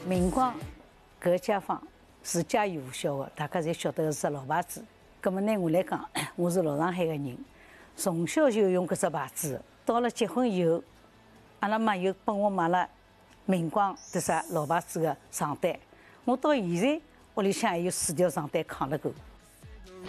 明光搿街坊是家喻户晓的，大家侪晓得是只老牌子。葛末呢，我来讲，我是老上海个人，从小就用搿只牌子。到了结婚以后，阿拉妈又帮我买了明光迭只老牌子个床单。我到现在屋里向还有4条床单扛辣搿。